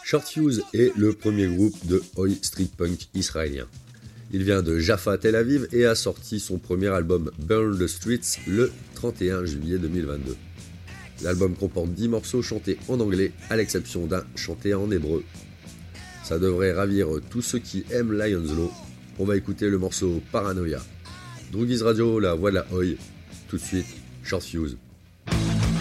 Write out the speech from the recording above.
Short Fuse est le premier groupe de Oi street punk israélien. Il vient de Jaffa, Tel Aviv et a sorti son premier album Burn the Streets le 31 juillet 2022. L'album comporte 10 morceaux chantés en anglais, à l'exception d'un chanté en hébreu. Ça devrait ravir tous ceux qui aiment Lions Law. On va écouter le morceau Paranoia. Droogies Radio, la voix de la Oi. Tout de suite, Short Fuse.